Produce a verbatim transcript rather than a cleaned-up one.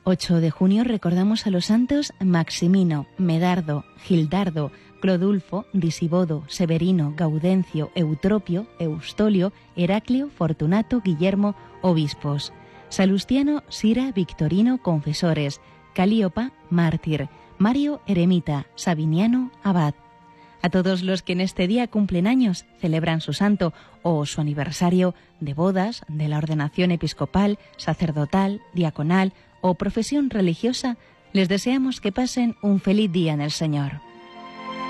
ocho de junio recordamos a los santos Maximino, Medardo, Gildardo, Clodulfo, Disibodo, Severino, Gaudencio, Eutropio, Eustolio, Heraclio, Fortunato, Guillermo, obispos. Salustiano, Sira, Victorino, confesores. Calíopa, mártir. Mario, eremita. Sabiniano, abad. A todos los que en este día cumplen años, celebran su santo o su aniversario de bodas, de la ordenación episcopal, sacerdotal, diaconal o profesión religiosa, les deseamos que pasen un feliz día en el Señor.